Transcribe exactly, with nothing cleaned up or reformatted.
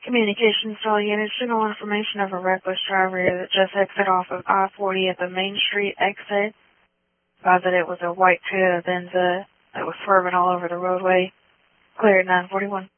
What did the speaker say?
Communications to all units. General information of a reckless driver that just exited off of I forty at the Main Street exit. Uh, that it was a white Toyota Venza that was swerving all over the roadway. Clear at nine forty-one.